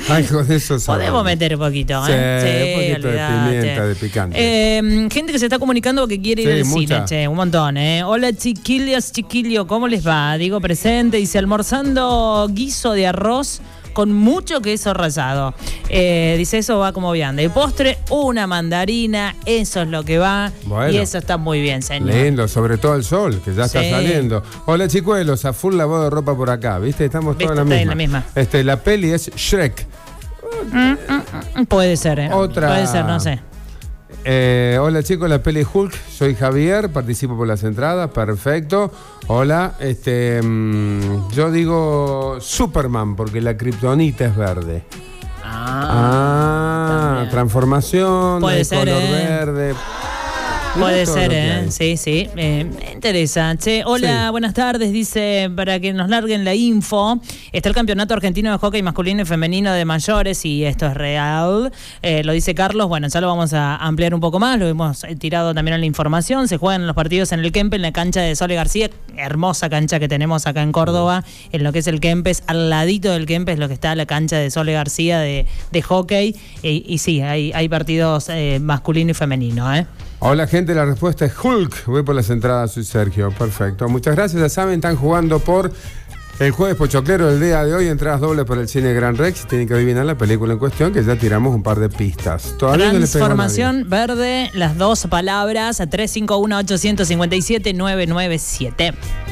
Ay, con eso Podemos meter un poquito, Sí, ¿eh? un poquito de pimienta, de picante. Gente que se está comunicando que quiere ir al cine, che, un montón, ¿eh? Hola, chiquillos, chiquillo, ¿cómo les va? Digo presente, dice, almorzando guiso de arroz con mucho queso rallado. Dice, eso va como vianda. Y postre, una mandarina, eso es lo que va. Bueno, y eso está muy bien, señor. Lindo, sobre todo el sol, que ya está saliendo. Hola, chicuelos, a full lavado de ropa por acá, ¿viste? Estamos todos en la misma. La peli es Shrek. Puede ser, ¿eh? Otra... Puede ser, no sé. Hola chicos, la peli Hulk, soy Javier, participo por las entradas, perfecto. Hola, yo digo Superman porque la kriptonita es verde. Transformación, puede ser, color verde. Puede ser, sí. Me interesa. Che, hola, buenas tardes. Dice, para que nos larguen la info, está el campeonato argentino de hockey masculino y femenino de mayores y esto es real. Lo dice Carlos. Bueno, ya lo vamos a ampliar un poco más. Lo hemos tirado también en la información. Se juegan los partidos en el Kempes, en la cancha de Sole García. Hermosa cancha que tenemos acá en Córdoba, en lo que es el Kempes. Al ladito del Kempes, lo que está la cancha de Sole García de hockey. Y sí, hay partidos masculino y femenino, ¿eh? Hola gente, la respuesta es Hulk. Voy por las entradas, soy Sergio. Perfecto. Muchas gracias. Ya saben, están jugando por el jueves pochoclero del día de hoy. Entradas dobles por el Cine Gran Rex. Tienen que adivinar la película en cuestión, que ya tiramos un par de pistas. Todavía Transformación verde, las dos palabras, a 351-857-997.